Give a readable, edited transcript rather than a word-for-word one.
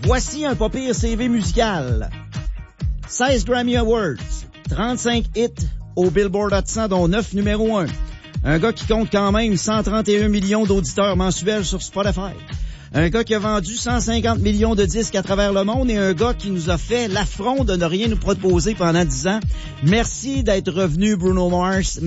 Voici un pas pire CV musical. 16 Grammy Awards, 35 hits au Billboard Hot 100, dont 9 numéro 1. Un gars qui compte quand même 131 millions d'auditeurs mensuels sur Spotify. Un gars qui a vendu 150 millions de disques à travers le monde et un gars qui nous a fait l'affront de ne rien nous proposer pendant 10 ans. Merci d'être revenu, Bruno Mars.